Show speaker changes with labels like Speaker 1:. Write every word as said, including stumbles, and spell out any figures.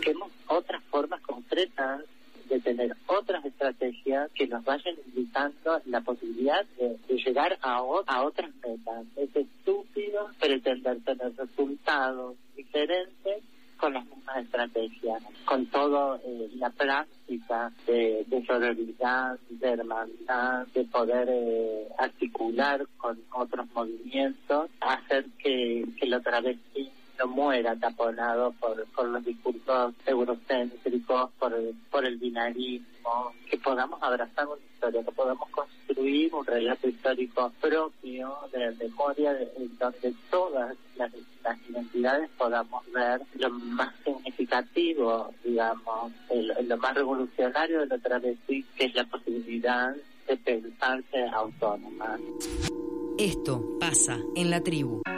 Speaker 1: busquemos otras formas concretas de tener otras estrategias que nos vayan indicando la posibilidad de, de llegar a, o, a otras metas. Es estúpido pretender tener resultados diferentes con las mismas estrategias, con toda eh, la práctica de, de sororidad, de hermandad, de poder eh, articular con otros movimientos, hacer que, que lo travesti no muera taponado por, por los discursos eurocéntricos, por el, por el binarismo, que podamos abrazar una historia, que podamos construir un relato histórico propio de la memoria, de, en donde todas las, las identidades podamos ver lo más significativo, digamos, el, lo más revolucionario de lo travesti, que es la posibilidad de pensarse autónoma.
Speaker 2: Esto pasa en la tribu.